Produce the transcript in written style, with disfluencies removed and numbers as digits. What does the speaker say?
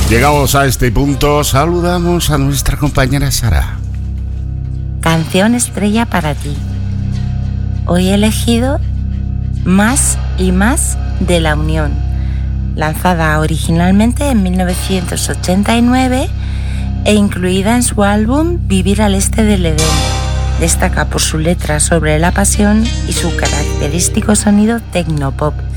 Llegamos a este punto, saludamos a nuestra compañera Sara. Canción estrella para ti. Hoy he elegido Más y Más de La Unión, lanzada originalmente en 1989 e incluida en su álbum Vivir al Este del Edén. Destaca por su letra sobre la pasión y su característico sonido tecnopop.